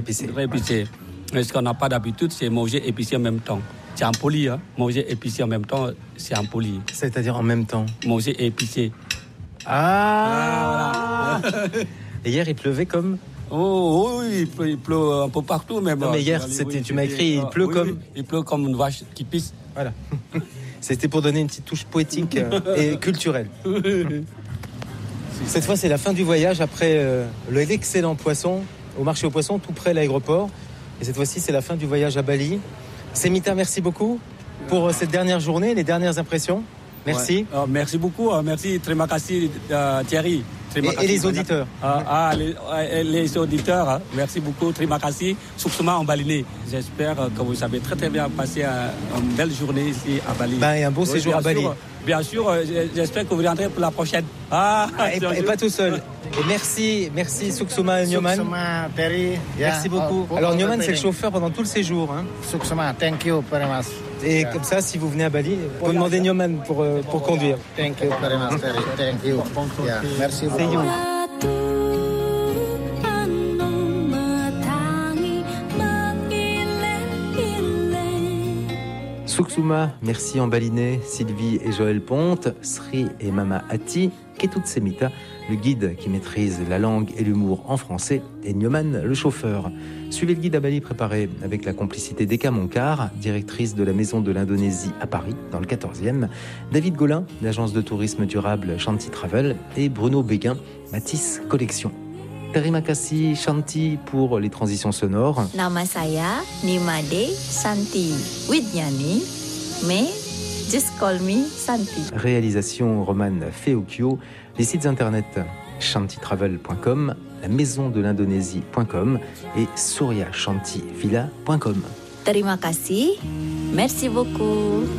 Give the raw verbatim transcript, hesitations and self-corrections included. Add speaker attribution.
Speaker 1: épicé.
Speaker 2: Très épicé. Mais ce qu'on n'a pas d'habitude, c'est manger épicé en même temps. C'est en poli, hein. Manger épicé en même temps, c'est en poli.
Speaker 1: C'est-à-dire en même temps.
Speaker 2: Manger épicé.
Speaker 1: Ah, ah voilà. Et hier, il pleuvait comme...
Speaker 2: Oh oui, il pleut, il pleut un peu partout même.
Speaker 1: Non, mais hier, c'était, oui, tu m'as écrit, il pleut
Speaker 2: oui,
Speaker 1: comme...
Speaker 2: Oui, il pleut comme une vache qui pisse.
Speaker 1: Voilà. C'était pour donner une petite touche poétique et culturelle. Cette fois, c'est la fin du voyage après euh, l'excellent poisson au marché aux poissons, tout près de l'aéroport. Et cette fois-ci, c'est la fin du voyage à Bali. Semita, merci beaucoup pour cette dernière journée, les dernières impressions. Merci.
Speaker 2: Ouais. Oh, merci beaucoup. Merci, terima kasih, uh, Thierry.
Speaker 1: Et, et les auditeurs.
Speaker 2: Ah, ah les, les auditeurs, hein. Merci beaucoup. Terima kasih. Suksuma en balinais. J'espère que vous avez très très bien passé une belle journée ici à Bali.
Speaker 1: Ben, et un beau oui, séjour à Bali.
Speaker 2: Sûr, bien sûr, j'espère que vous rentrez pour la prochaine.
Speaker 1: Ah, et, et pas tout seul. Et merci, merci Suksuma Nyoman.
Speaker 3: Suksuma, Terry.
Speaker 1: Merci yeah. beaucoup. Oh, Alors Nyoman, c'est le chauffeur pendant tout le séjour. Hein.
Speaker 3: Suksuma, thank you very much.
Speaker 1: Et yeah. Comme ça, si vous venez à Bali, vous pouvez demander Nyoman pour, euh, pour conduire.
Speaker 3: Thank you very much, Terry. Thank you. Yeah. Merci beaucoup.
Speaker 1: Suksuma, merci en balinais, Sylvie et Joël Ponte, Sri et Mama Ati, Ketut Semita, le guide qui maîtrise la langue et l'humour en français, et Nyoman, le chauffeur. Suivez le guide à Bali préparé avec la complicité d'Eka Monkar, directrice de la Maison de l'Indonésie à Paris, dans le quatorzième, David Golin, l'agence de tourisme durable Shanti Travel, et Bruno Béguin, Matisse Collection. Terima kasih Shanti pour les transitions sonores.
Speaker 4: Nama saya Nimade Shanti Widyani, mais just call me Shanti.
Speaker 1: Réalisation Romane Feokio. Les sites internet shanti travel point com, la maison de l'Indonésie point com et surya shanti villa point com.
Speaker 4: Terima kasih, merci beaucoup.